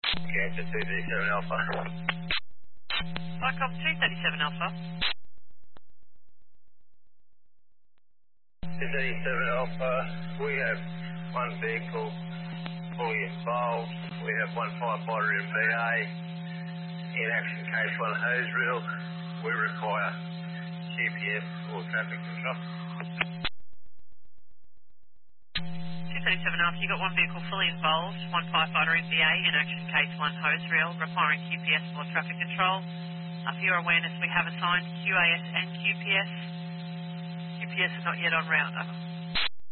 Okay, to 237 Alpha. Vicom 237 Alpha. 237 Alpha, we have one vehicle fully involved. We have one firefighter in VA. In action case one hose reel. We require GPS or traffic control. 237 Alpha, you got one vehicle fully involved, one firefighter in VA, in action case one hose reel, requiring QPS for traffic control. For your awareness, we have assigned QAS and QPS. QPS is not yet on route. Over.